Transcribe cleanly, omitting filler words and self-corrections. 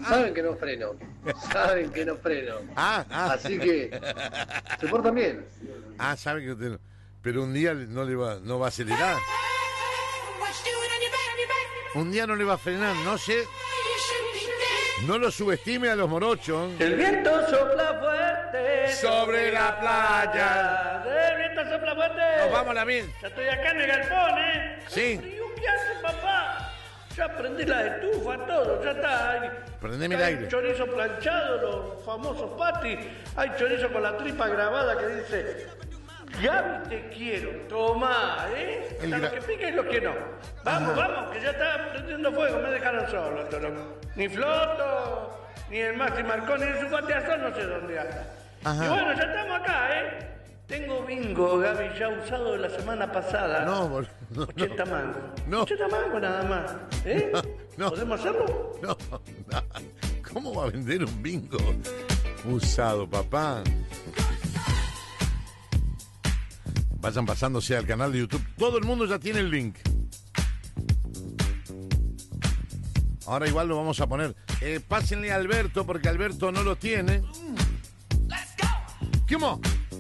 Saben que no freno. Saben que no freno. Así que se portan bien. Saben que usted no. Pero un día no va a acelerar. Un día no le va a frenar, no sé. No lo subestime a los morochos. El viento sopla fuerte sobre la playa. El viento sopla fuerte. Nos vamos a la mil. Ya estoy acá en el galpón, Sí. ¿Qué hace, papá? Ya prendí la estufa, todo, ya está ahí. Prendeme el Hay aire. chorizo planchado, los famosos patis. Hay chorizo con la tripa grabada que dice: Gaby, te quiero, tomá, Está lo que pica y lo que no. Vamos, que ya está prendiendo fuego, me dejaron solo, toro. Ni Floto, ni el Maxi Marconi, ni su pateazón, no sé dónde anda. Y bueno, ya estamos acá, Tengo bingo, Gaby, ya usado la semana pasada. No, boludo. 80 mangos. No. 80 mangos nada más. No. ¿Podemos hacerlo? No. ¿Cómo va a vender un bingo usado, papá? Vayan pasándose al canal de YouTube. Todo el mundo ya tiene el link. Ahora igual lo vamos a poner. Pásenle a Alberto porque Alberto no lo tiene. ¿Cómo?